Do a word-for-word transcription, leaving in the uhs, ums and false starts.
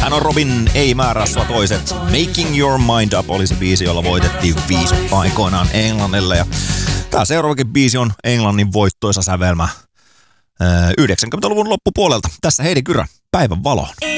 Hän on Robin, ei määrää sua toiset. Making Your Mind Up oli se biisi, jolla voitettiin viisu aikoinaan Englannille. Ja tää seuraavakin biisi on Englannin voittoisa sävelmä yhdeksänkymmentäluvun loppupuolelta. Tässä Heidi Kyrö, Päivän valo.